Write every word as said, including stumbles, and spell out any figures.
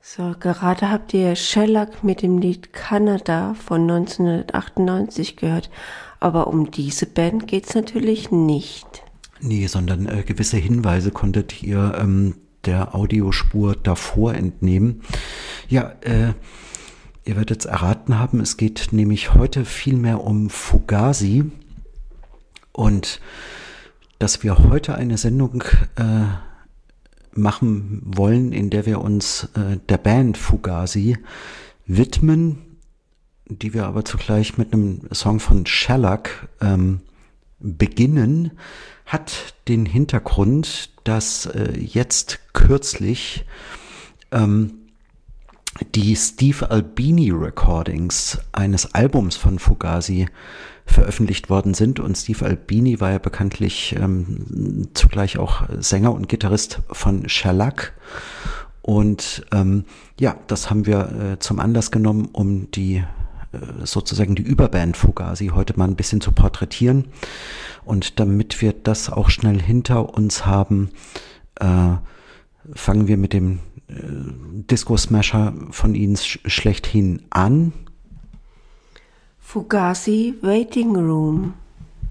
So, gerade habt ihr Shellac mit dem Lied Canada von neunzehnhundertachtundneunzig gehört, aber um diese Band geht's natürlich nicht. Nee, sondern äh, gewisse Hinweise konntet ihr ähm, der Audiospur davor entnehmen. Ja, äh, ihr werdet es erraten haben, es geht nämlich heute viel mehr um Fugazi und dass wir heute eine Sendung äh, machen wollen, in der wir uns äh, der Band Fugazi widmen, die wir aber zugleich mit einem Song von Shellac ähm, beginnen, hat den Hintergrund, dass äh, jetzt kürzlich ähm, die Steve Albini Recordings eines Albums von Fugazi veröffentlicht worden sind. Und Steve Albini war ja bekanntlich ähm, zugleich auch Sänger und Gitarrist von Shellac. Und ähm, ja, das haben wir äh, zum Anlass genommen, um die äh, sozusagen die Überband Fugazi heute mal ein bisschen zu porträtieren. Und damit wir das auch schnell hinter uns haben, äh, fangen wir mit dem äh, Disco-Smasher von ihnen sch- schlechthin an. Fugazi Waiting Room.